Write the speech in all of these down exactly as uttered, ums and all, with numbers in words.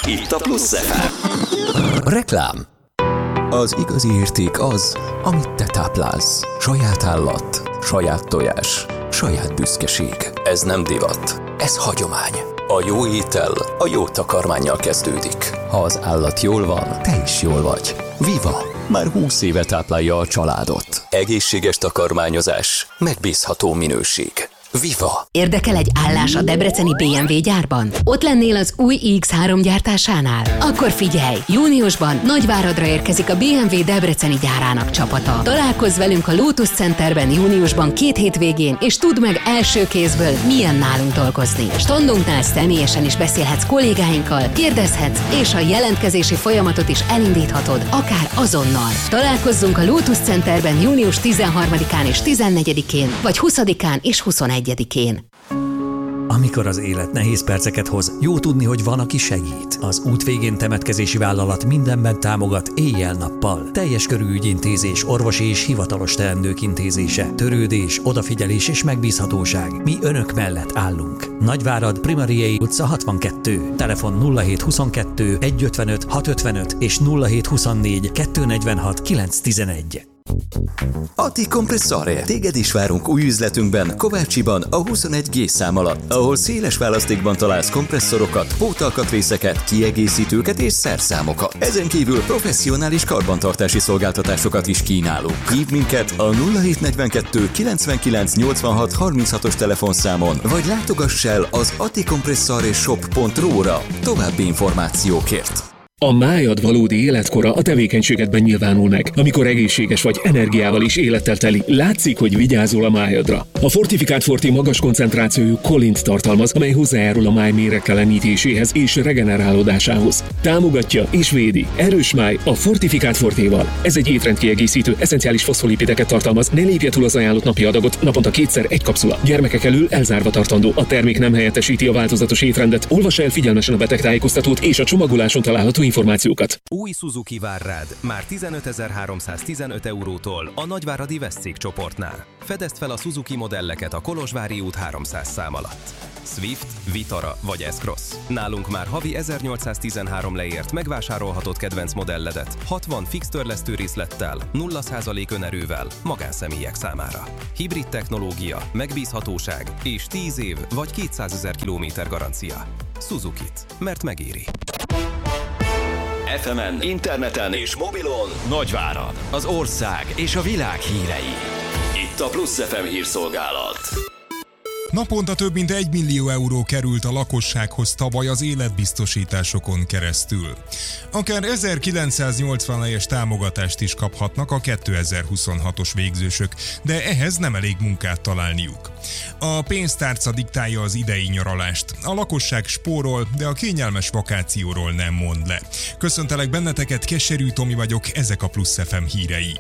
Itt a Plusz ef em. Reklám. Az igazi érték az, amit te táplálsz. Saját állat, saját tojás, saját büszkeség. Ez nem divat, ez hagyomány. A jó étel a jó takarmánnyal kezdődik. Ha az állat jól van, te is jól vagy. Viva! Már húsz éve táplálja a családot. Egészséges takarmányozás, megbízható minőség. Viva! Érdekel egy állás a debreceni bé em vé gyárban? Ott lennél az új i iksz három gyártásánál? Akkor figyelj! Júniusban Nagyváradra érkezik a bé em vé debreceni gyárának csapata. Találkozz velünk a Lotus Centerben júniusban két hétvégén, és tudd meg első kézből, milyen nálunk dolgozni. Standunknál személyesen is beszélhetsz kollégáinkkal, kérdezhetsz, és a jelentkezési folyamatot is elindíthatod, akár azonnal. Találkozzunk a Lotus Centerben június tizenharmadikán és tizennegyedikén, vagy huszadikán és huszonegyedikén. Amikor az élet nehéz perceket hoz, jó tudni, hogy van, aki segít. Az Útvégén temetkezési vállalat mindenben támogat éjjel-nappal. Teljes körű ügyintézés, orvosi és hivatalos teendők intézése, törődés, odafigyelés és megbízhatóság. Mi önök mellett állunk. Nagyvárad, Primariei utca hatvankettő. Telefon nulla hét huszonkettő egyszázötvenöt hatszázötvenöt és nulla hét huszonnégy kétszáznegyvenhat kilencszáztizenegy. Atti Kompresszare. Téged is várunk új üzletünkben, Kovácsiban, a huszonegy G szám alatt, ahol széles választékban találsz kompresszorokat, pótalkatrészeket, kiegészítőket és szerszámokat. Ezen kívül professzionális karbantartási szolgáltatásokat is kínálunk. Hívd minket a nulla hét negyvenkettő kilencvenkilenc nyolcvanhat harminchatos telefonszámon, vagy látogass el az attikompresszareshop pont ru-ra további információkért. A májad valódi életkora a tevékenységedben nyilvánul meg. Amikor egészséges vagy, energiával és élettel teli, látszik, hogy vigyázol a májadra. A Fortifikált Forté magas koncentrációjú kolint tartalmaz, amely hozzájárul a máj méregtelenítéséhez és regenerálódásához. Támogatja és védi. Erős máj a Fortifikált Fortéval. Ez egy étrendkiegészítő, eszenciális foszfolipideket tartalmaz, ne lépje túl az ajánlott napi adagot, naponta kétszer egy kapszula. Gyermekek elől elzárva tartandó. A termék nem helyettesíti a változatos étrendet. Olvassa el figyelmesen a betegtájékoztatót és a csomagoláson található információkat. Új Suzuki vár rád már tizenötezer-háromszáztizenöt eurótól a nagyváradi Vesszék csoportnál. Fedezd fel a Suzuki modelleket a Kolozsvári út háromszáz szám alatt. Swift, Vitara vagy S-Cross. Nálunk már havi ezernyolcszáztizenhárom leért megvásárolhatod kedvenc modelledet, hatvan fix törlesztő részlettel, nulla százalék önerővel, magánszemélyek számára. Hibrid technológia, megbízhatóság és tíz év vagy kétszázezer kilométer garancia. Suzukit, mert megéri. ef emen, interneten és mobilon Nagyvárad, az ország és a világ hírei. Itt a Plusz ef em hírszolgálat. Naponta több mint egy millió euró került a lakossághoz tavaly az életbiztosításokon keresztül. Akár ezerkilencszáznyolcvan helyes támogatást is kaphatnak a kétezer-huszonhatos végzősök, de ehhez nem elég munkát találniuk. A pénztárca diktálja az idei nyaralást. A lakosság spórol, de a kényelmes vakációról nem mond le. Köszöntelek benneteket, Keserű Tomi vagyok, ezek a Plusz ef em hírei.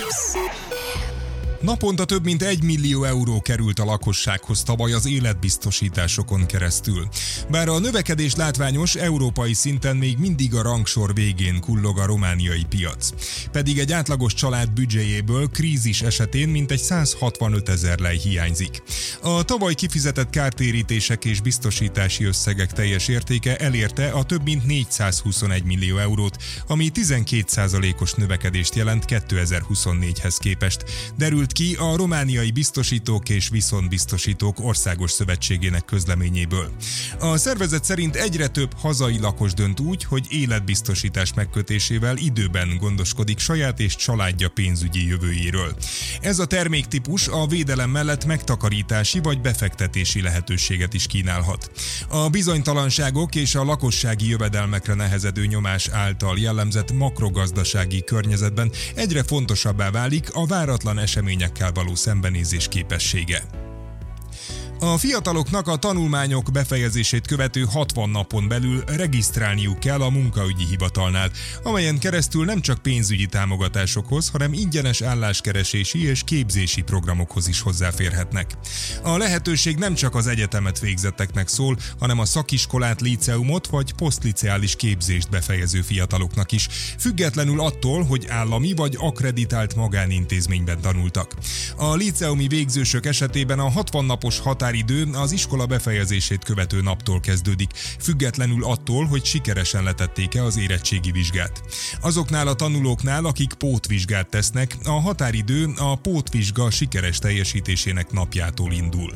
Naponta több mint egy millió euró került a lakossághoz tavaly az életbiztosításokon keresztül. Bár a növekedés látványos, európai szinten még mindig a rangsor végén kullog a romániai piac. Pedig egy átlagos család büdzséjéből krízis esetén mintegy százhatvanöt ezer lej hiányzik. A tavaly kifizetett kártérítések és biztosítási összegek teljes értéke elérte a több mint négyszázhuszonegy millió eurót, ami tizenkét százalékos növekedést jelent kétezer-huszonnégyhez képest, derült ki a romániai biztosítók és viszontbiztosítók országos szövetségének közleményéből. A szervezet szerint egyre több hazai lakos dönt úgy, hogy életbiztosítás megkötésével időben gondoskodik saját és családja pénzügyi jövőjéről. Ez a terméktípus a védelem mellett megtakarítási vagy befektetési lehetőséget is kínálhat. A bizonytalanságok és a lakossági jövedelmekre nehezedő nyomás által jellemzett makrogazdasági környezetben egyre fontosabbá válik a váratlan eseményekkel való szembenézés képessége. A fiataloknak a tanulmányok befejezését követő hatvan napon belül regisztrálniuk kell a munkaügyi hivatalnál, amelyen keresztül nem csak pénzügyi támogatásokhoz, hanem ingyenes álláskeresési és képzési programokhoz is hozzáférhetnek. A lehetőség nem csak az egyetemet végzetteknek szól, hanem a szakiskolát, líceumot vagy posztliceális képzést befejező fiataloknak is, függetlenül attól, hogy állami vagy akkreditált magánintézményben tanultak. A líceumi végzősök esetében a hatvan napos határ határidő az iskola befejezését követő naptól kezdődik, függetlenül attól, hogy sikeresen letették-e az érettségi vizsgát. Azoknál a tanulóknál, akik pótvizsgát tesznek, a határidő a pótvizsga sikeres teljesítésének napjától indul.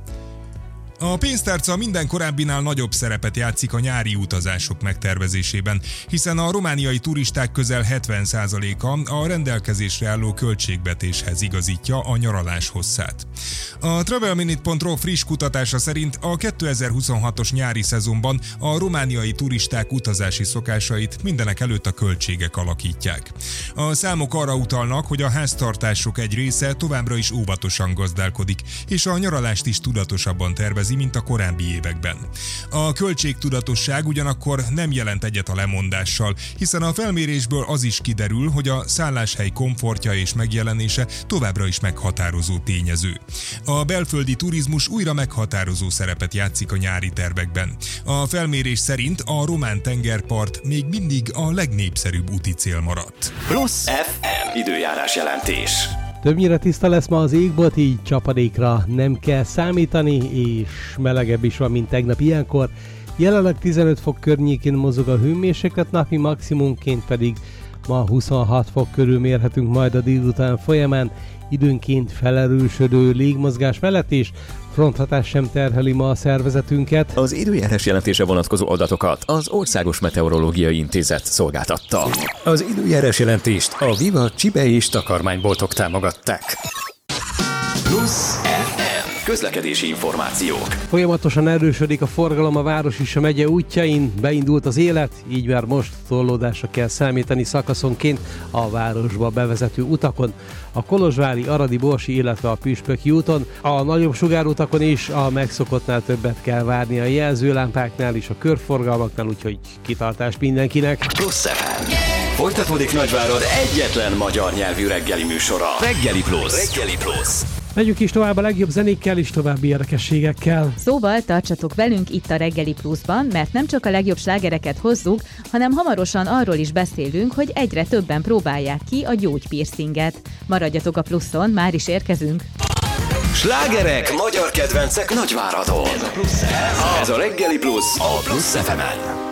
A pénztárca minden korábbinál nagyobb szerepet játszik a nyári utazások megtervezésében, hiszen a romániai turisták közel hetven százaléka a rendelkezésre álló költségvetéshez igazítja a nyaralás hosszát. A travelminute pont ro friss kutatása szerint a kétezer-huszonhatos nyári szezonban a romániai turisták utazási szokásait mindenek előtt a költségek alakítják. A számok arra utalnak, hogy a háztartások egy része továbbra is óvatosan gazdálkodik, és a nyaralást is tudatosabban tervezi, mint a korábbi években. A költségtudatosság ugyanakkor nem jelent egyet a lemondással, hiszen a felmérésből az is kiderül, hogy a szálláshely komfortja és megjelenése továbbra is meghatározó tényező. A belföldi turizmus újra meghatározó szerepet játszik a nyári tervekben. A felmérés szerint a román tengerpart még mindig a legnépszerűbb úti cél maradt. Plusz ef em időjárás jelentés. Többnyire tiszta lesz ma az égbolt, így csapadékra nem kell számítani, és melegebb is van, mint tegnap ilyenkor. Jelenleg tizenöt fok környékén mozog a hőmérséklet, napi maximumként pedig ma huszonhat fok körül mérhetünk majd a délután folyamán, időnként felerősödő légmozgás mellett, és fronthatás sem terheli ma a szervezetünket. Az időjárás jelentése vonatkozó adatokat az Országos Meteorológiai Intézet szolgáltatta. Az időjárás jelentést a Viva csibe és takarmányboltok támogatták. Plusz ef em közlekedési információk. Folyamatosan erősödik a forgalom a város és a megye útjain, beindult az élet, így már most torlódásra kell számítani szakaszonként a városba bevezető utakon, a kolozsvári, aradi, borsi, illetve a püspöki úton, a nagyobb sugárutakon is a megszokottnál többet kell várni a jelzőlámpáknál és a körforgalmaknál, úgyhogy kitartás mindenkinek. Plusz ef em. Folytatódik Nagyvárad egyetlen magyar nyelvű reggeli műsora. Reggeli Plusz. Reggeli Plusz. Megyünk is tovább a legjobb zenékkel és további érdekességekkel. Szóval tartsatok velünk itt a Reggeli Pluszban, mert nem csak a legjobb slágereket hozzuk, hanem hamarosan arról is beszélünk, hogy egyre többen próbálják ki a gyógypiercinget. Maradjatok a Pluszon, már is érkezünk. Slágerek, magyar kedvencek Nagyváradon. Ez a, Ez a Reggeli Plusz a Plusz ef emen.